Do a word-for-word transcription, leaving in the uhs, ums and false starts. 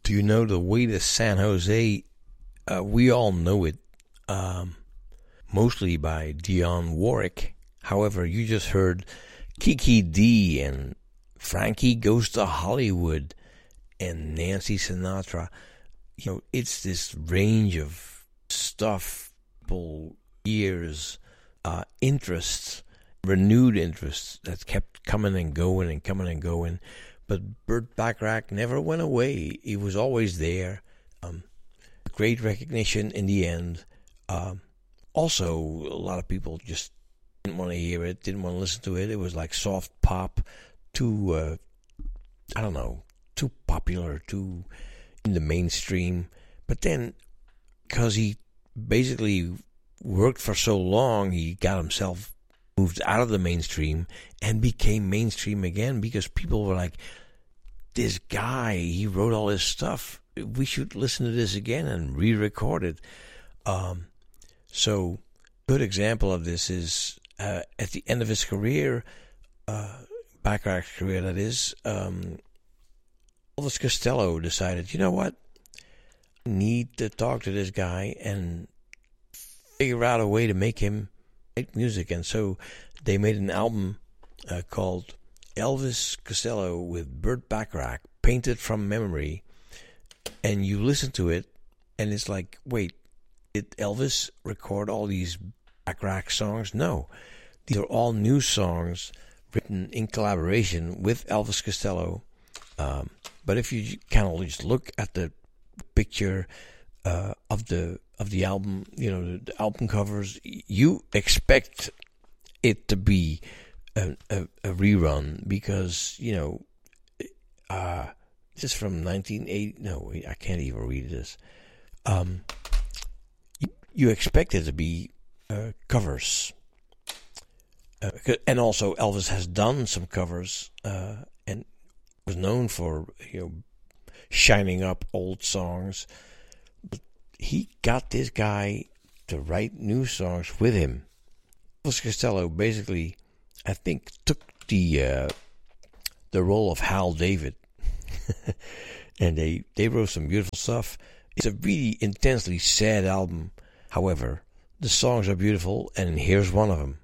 Do you know the way to San Jose? Uh, we all know it, um, mostly by Dionne Warwick. However, you just heard Kiki D and Frankie Goes to Hollywood and Nancy Sinatra. You know, it's this range of stuff, people, years, uh, interests, renewed interests that kept coming and going and coming and going. But Burt Bacharach never went away. He was always there. Um, great recognition in the end. Um, also, a lot of people just didn't want to hear it, didn't want to listen to it. It was like soft pop, too, uh, I don't know, too popular, too in the mainstream. But then, because he basically worked for so long, he got himself moved out of the mainstream and became mainstream again because people were like, this guy, he wrote all this stuff. We should listen to this again and re-record it. Um, so, good example of this is uh, at the end of his career, uh, Bacharach's career, that is, um, Elvis Costello decided, you know what? I need to talk to this guy and figure out a way to make him write music. And so they made an album uh, called Elvis Costello with Burt Bacharach, Painted from Memory. And you listen to it, and it's like, wait, did Elvis record all these Bacharach songs? No. These are all new songs written in collaboration with Elvis Costello. Um, but if you kind of just look at the picture uh, of the of the album, you know, the, the album covers, you expect it to be a, a, a rerun because, you know, uh, this is from nineteen eighty. No, I can't even read this. Um, you, you expect it to be uh, covers. Uh, and also, Elvis has done some covers uh, and was known for, you know, shining up old songs. But he got this guy to write new songs with him. Elvis Costello basically, I think, took the uh, the role of Hal David, and they they wrote some beautiful stuff. It's a really intensely sad album. However, the songs are beautiful, and here's one of them.